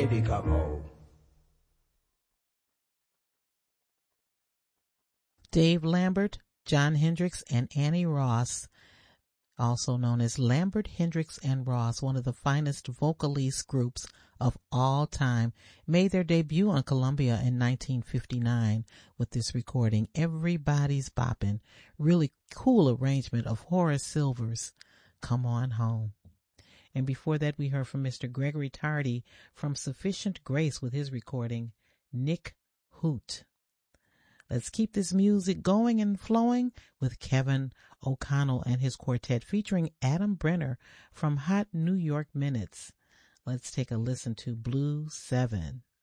baby come home. Dave Lambert, John Hendricks, and Annie Ross, also known as Lambert, Hendricks, and Ross, one of the finest vocalese groups of all time, made their debut on Columbia in 1959 with this recording, Everybody's Boppin'. Really cool arrangement of Horace Silver's Come On Home. And before that, we heard from Mr. Gregory Tardy from Sufficient Grace with his recording, Nick Hoot. Let's keep this music going and flowing with Kevin O'Connell and his quartet featuring Adam Brenner from Hot New York Minutes. Let's take a listen to Blue 7.